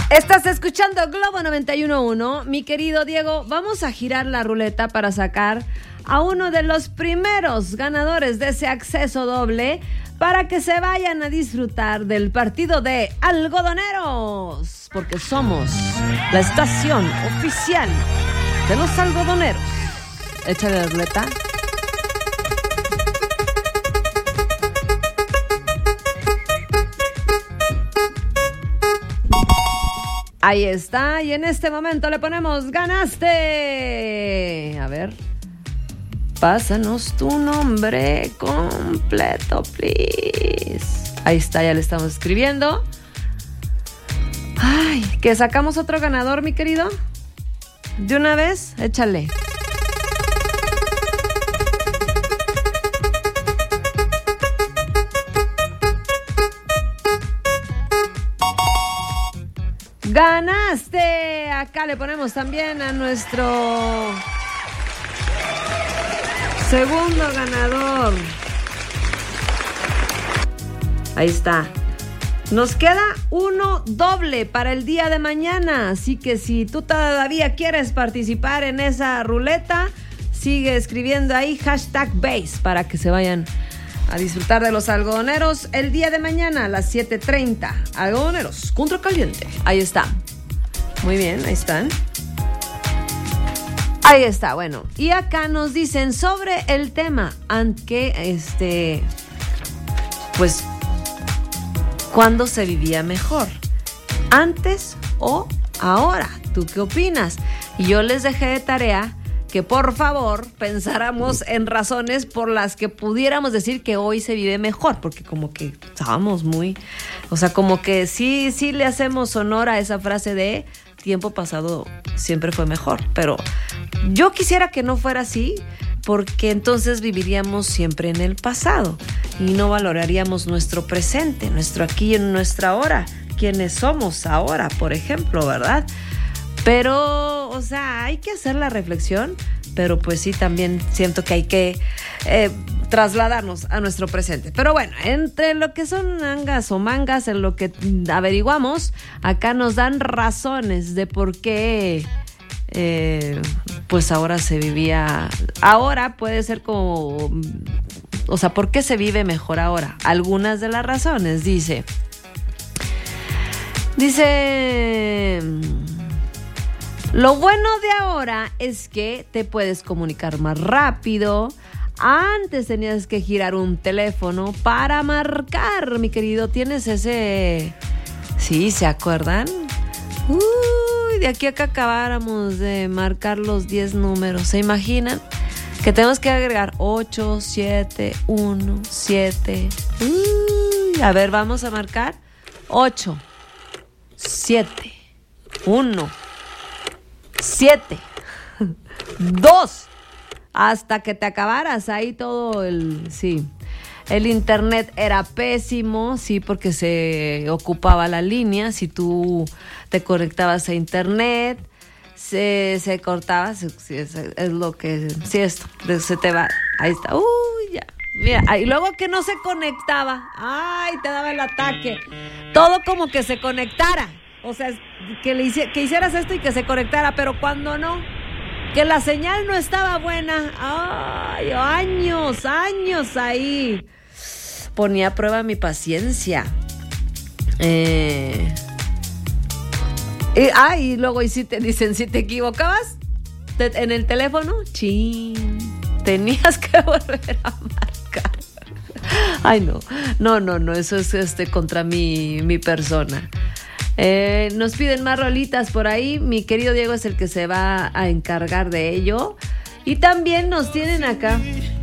Estás escuchando Globo 91.1. Mi querido Diego, vamos a girar la ruleta para sacar a uno de los primeros ganadores de ese acceso doble para que se vayan a disfrutar del partido de algodoneros, porque somos la estación oficial de los algodoneros. Échale la ruleta. Ahí está, y en este momento le ponemos ganaste. A ver, pásanos tu nombre completo, please. Ahí está, ya le estamos escribiendo. Ay, ¿que sacamos otro ganador, mi querido? ¿De una vez? Échale. ¡Ganaste! Acá le ponemos también a nuestro segundo ganador. Ahí está. Nos queda uno doble para el día de mañana. Así que si tú todavía quieres participar en esa ruleta, sigue escribiendo ahí #base para que se vayan a disfrutar de los algodoneros el día de mañana a las 7:30. Algodoneros contra caliente. Ahí está. Muy bien, ahí están. Ahí está, bueno. Y acá nos dicen sobre el tema, aunque pues, ¿cuándo se vivía mejor? ¿Antes o ahora? ¿Tú qué opinas? Y yo les dejé de tarea que por favor pensáramos en razones por las que pudiéramos decir que hoy se vive mejor, porque como que estábamos muy, o sea, como que sí le hacemos honor a esa frase de tiempo pasado siempre fue mejor, pero yo quisiera que no fuera así, porque entonces viviríamos siempre en el pasado y no valoraríamos nuestro presente, nuestro aquí y nuestra ahora, quienes somos ahora, por ejemplo, ¿verdad? Pero, o sea, hay que hacer la reflexión, pero pues sí, también siento que hay que trasladarnos a nuestro presente. Pero bueno, entre lo que son angas o mangas, en lo que averiguamos, acá nos dan razones de por qué pues ahora se vivía, ahora puede ser como, o sea, ¿por qué se vive mejor ahora? Algunas de las razones, dice... Lo bueno de ahora es que te puedes comunicar más rápido. Antes tenías que girar un teléfono para marcar, mi querido. ¿Tienes ese...? Sí, ¿se acuerdan? Uy, de aquí a que acabáramos de marcar los 10 números. ¿Se imaginan? Que tenemos que agregar 8, 7, 1, 7. Uy, a ver, vamos a marcar 8, 7, 1, 7, 2, hasta que te acabaras ahí todo sí. El internet era pésimo, sí, porque se ocupaba la línea. Si tú te conectabas a internet, se cortaba, es lo que, sí, esto, se te va, ahí está, uy, ya. Mira, y luego que no se conectaba, ay, te daba el ataque. Todo como que se conectara. O sea, que hicieras esto y que se conectara, pero cuando no, que la señal no estaba buena, ay, años ahí. Ponía a prueba mi paciencia. Y luego, y si te dicen, si te equivocabas en el teléfono, chin, tenías que volver a marcar. Ay, no, eso es contra mi persona. Nos piden más rolitas por ahí. Mi querido Diego es el que se va a encargar de ello. Y también nos tienen acá